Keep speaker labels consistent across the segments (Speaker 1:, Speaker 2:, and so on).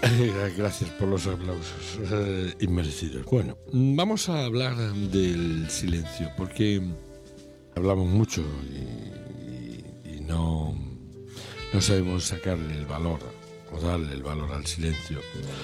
Speaker 1: Gracias por los aplausos inmerecidos. Bueno, vamos a hablar del silencio, porque hablamos mucho y no sabemos sacarle el valor o darle el valor al silencio.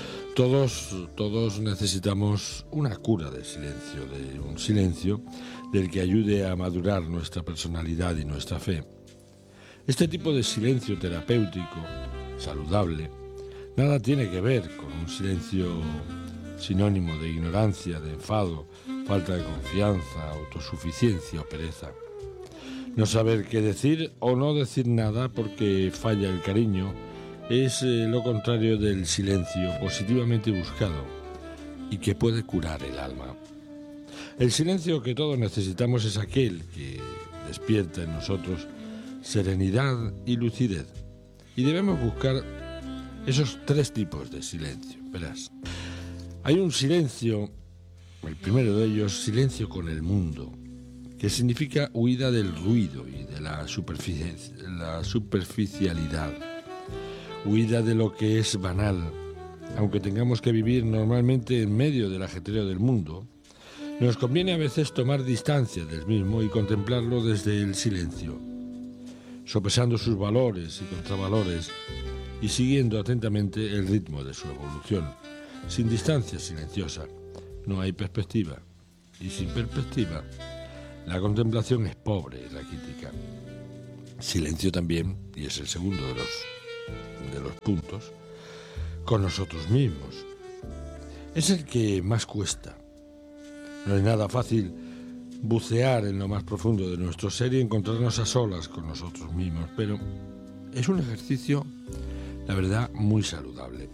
Speaker 1: Todos necesitamos una cura del silencio, de un silencio del que ayude a madurar nuestra personalidad y nuestra fe. Este tipo de silencio terapéutico, saludable, nada tiene que ver con un silencio sinónimo de ignorancia, de enfado, falta de confianza, autosuficiencia o pereza. No saber qué decir o no decir nada porque falla el cariño es lo contrario del silencio positivamente buscado y que puede curar el alma. El silencio que todos necesitamos es aquel que despierta en nosotros serenidad y lucidez. Y debemos buscar esos tres tipos de silencio. Verás, hay un silencio, el primero de ellos, silencio con el mundo, que significa huida del ruido y de la superficialidad, huida de lo que es banal. Aunque tengamos que vivir normalmente en medio del ajetreo del mundo, nos conviene a veces tomar distancia del mismo y contemplarlo desde el silencio, sopesando sus valores y contravalores y siguiendo atentamente el ritmo de su evolución. Sin distancia silenciosa no hay perspectiva, y sin perspectiva la contemplación es pobre y raquítica. Silencio también, y es el segundo de los puntos, con nosotros mismos. Es el que más cuesta. No es nada fácil bucear en lo más profundo de nuestro ser y encontrarnos a solas con nosotros mismos, pero es un ejercicio, la verdad, muy saludable.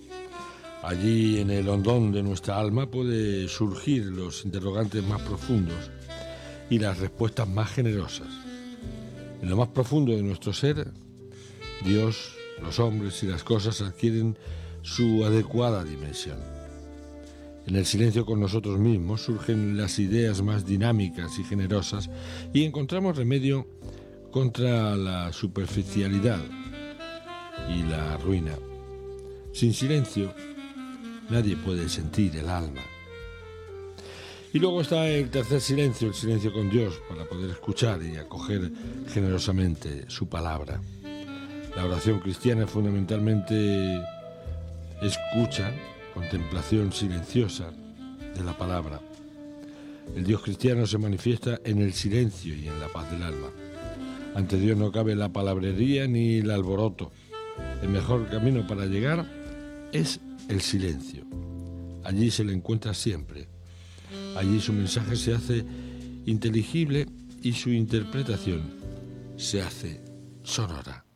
Speaker 1: Allí, en el hondón de nuestra alma, puede surgir los interrogantes más profundos y las respuestas más generosas. En lo más profundo de nuestro ser, Dios, los hombres y las cosas adquieren su adecuada dimensión. En el silencio con nosotros mismos surgen las ideas más dinámicas y generosas y encontramos remedio contra la superficialidad y la ruina. Sin silencio, nadie puede sentir el alma. Y luego está el tercer silencio, el silencio con Dios, para poder escuchar y acoger generosamente su palabra. La oración cristiana es fundamentalmente escucha, contemplación silenciosa de la palabra. El Dios cristiano se manifiesta en el silencio y en la paz del alma. Ante Dios no cabe la palabrería ni el alboroto. El mejor camino para llegar es el silencio. Allí se le encuentra siempre. Allí su mensaje se hace inteligible y su interpretación se hace sonora.